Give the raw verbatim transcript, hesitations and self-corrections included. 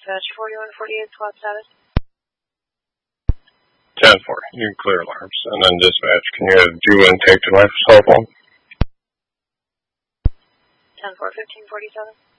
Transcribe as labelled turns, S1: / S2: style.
S1: dispatch forty-one forty-eight, SWAT status.
S2: ten four, you can clear alarms. And then dispatch, can you do intake to my cell phone?
S1: ten four, fifteen forty-seven.